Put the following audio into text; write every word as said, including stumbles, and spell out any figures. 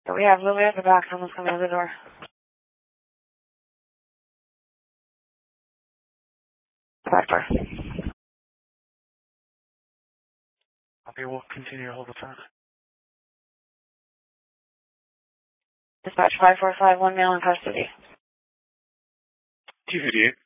So we have Lily at the back. Someone's coming to the door. Back door. Okay, we'll continue to hold the front. Dispatch five four five one, male in custody. T fifty-eight.